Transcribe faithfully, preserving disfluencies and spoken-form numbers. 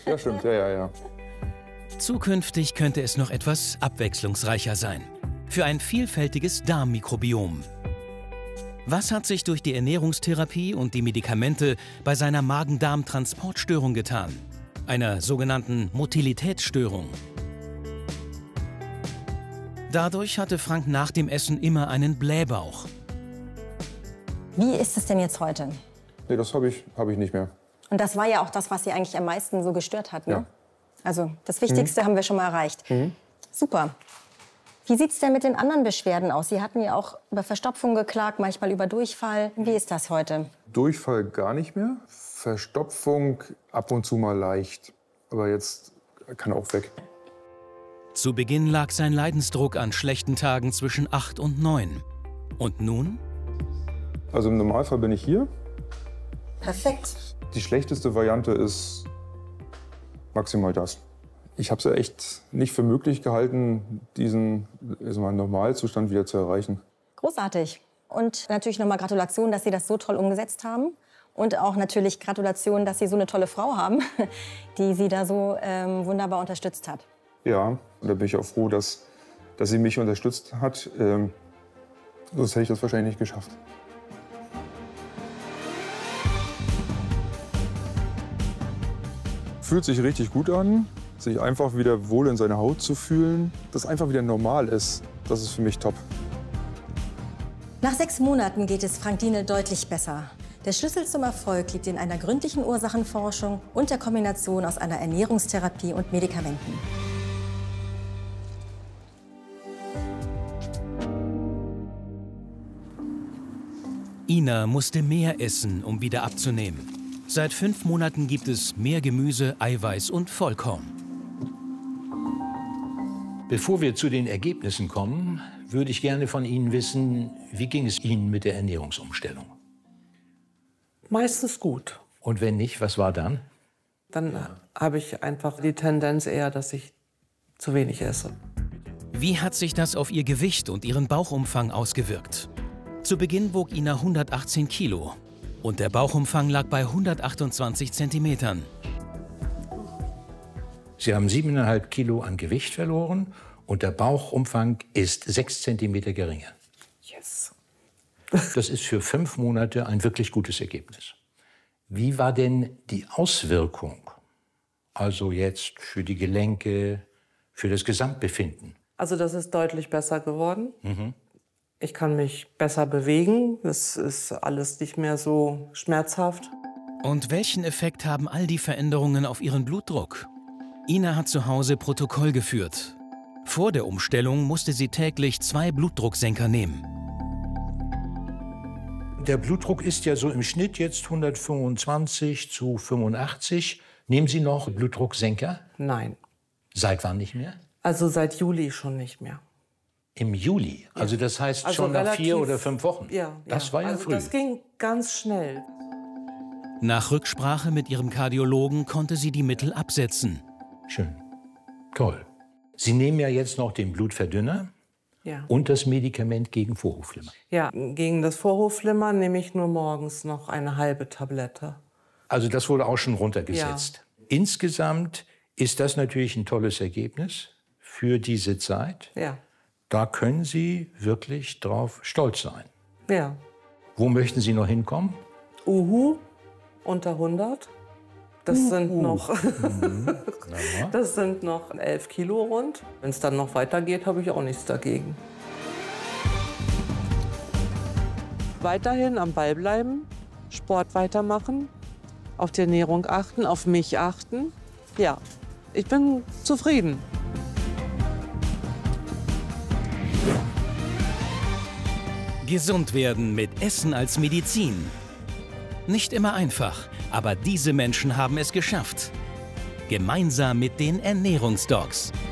Ja, stimmt, ja, ja, ja. Zukünftig könnte es noch etwas abwechslungsreicher sein. Für ein vielfältiges Darmmikrobiom. Was hat sich durch die Ernährungstherapie und die Medikamente bei seiner Magen-Darm-Transportstörung getan? Einer sogenannten Motilitätsstörung. Dadurch hatte Frank nach dem Essen immer einen Blähbauch. Wie ist es denn jetzt heute? Nee, das habe ich, hab ich nicht mehr. Und das war ja auch das, was Sie eigentlich am meisten so gestört hat, ne? Ja. Also das Wichtigste mhm. haben wir schon mal erreicht. Mhm. Super. Wie sieht es denn mit den anderen Beschwerden aus? Sie hatten ja auch über Verstopfung geklagt, manchmal über Durchfall. Wie ist das heute? Durchfall gar nicht mehr. Verstopfung ab und zu mal leicht. Aber jetzt kann auch weg. Zu Beginn lag sein Leidensdruck an schlechten Tagen zwischen acht und neun. Und nun? Also im Normalfall bin ich hier. Perfekt. Die schlechteste Variante ist maximal das. Ich habe es ja echt nicht für möglich gehalten, diesen also mal, Normalzustand wieder zu erreichen. Großartig. Und natürlich nochmal Gratulation, dass Sie das so toll umgesetzt haben. Und auch natürlich Gratulation, dass Sie so eine tolle Frau haben, die Sie da so ähm, wunderbar unterstützt hat. Ja, und da bin ich auch froh, dass, dass sie mich unterstützt hat. Ähm, sonst hätte ich das wahrscheinlich nicht geschafft. Fühlt sich richtig gut an, sich einfach wieder wohl in seiner Haut zu fühlen, dass einfach wieder normal ist. Das ist für mich top. Nach sechs Monaten geht es Frank Dienel deutlich besser. Der Schlüssel zum Erfolg liegt in einer gründlichen Ursachenforschung und der Kombination aus einer Ernährungstherapie und Medikamenten. Ina musste mehr essen, um wieder abzunehmen. Seit fünf Monaten gibt es mehr Gemüse, Eiweiß und Vollkorn. Bevor wir zu den Ergebnissen kommen, würde ich gerne von Ihnen wissen, wie ging es Ihnen mit der Ernährungsumstellung? Meistens gut. Und wenn nicht, was war dann? Dann ja. habe ich einfach die Tendenz eher, dass ich zu wenig esse. Wie hat sich das auf Ihr Gewicht und Ihren Bauchumfang ausgewirkt? Zu Beginn wog Ina hundertachtzehn Kilo. Und der Bauchumfang lag bei hundertachtundzwanzig Zentimetern. Sie haben siebeneinhalb Kilo an Gewicht verloren und der Bauchumfang ist sechs Zentimeter geringer. Yes. Das ist für fünf Monate ein wirklich gutes Ergebnis. Wie war denn die Auswirkung? Also jetzt für die Gelenke, für das Gesamtbefinden? Also das ist deutlich besser geworden. Mhm. Ich kann mich besser bewegen. Es ist alles nicht mehr so schmerzhaft. Und welchen Effekt haben all die Veränderungen auf Ihren Blutdruck? Ina hat zu Hause Protokoll geführt. Vor der Umstellung musste sie täglich zwei Blutdrucksenker nehmen. Der Blutdruck ist ja so im Schnitt jetzt hundertfünfundzwanzig zu fünfundachtzig. Nehmen Sie noch Blutdrucksenker? Nein. Seit wann nicht mehr? Also seit Juli schon nicht mehr. Im Juli? Also das heißt also schon nach relativ, vier oder fünf Wochen? Ja. Das ja. war ja also früh. Das ging ganz schnell. Nach Rücksprache mit ihrem Kardiologen konnte sie die Mittel absetzen. Schön. Toll. Sie nehmen ja jetzt noch den Blutverdünner ja. und das Medikament gegen Vorhofflimmern. Ja, gegen das Vorhofflimmern nehme ich nur morgens noch eine halbe Tablette. Also das wurde auch schon runtergesetzt. Ja. Insgesamt ist das natürlich ein tolles Ergebnis für diese Zeit. Ja. Da können Sie wirklich drauf stolz sein. Ja. Wo möchten Sie noch hinkommen? Uhu, unter hundert. Das uh, sind uh. noch, mhm. das sind noch elf Kilo rund. Wenn es dann noch weitergeht, habe ich auch nichts dagegen. Weiterhin am Ball bleiben, Sport weitermachen, auf die Ernährung achten, auf mich achten. Ja, ich bin zufrieden. Gesund werden mit Essen als Medizin. Nicht immer einfach, aber diese Menschen haben es geschafft. Gemeinsam mit den Ernährungsdocs.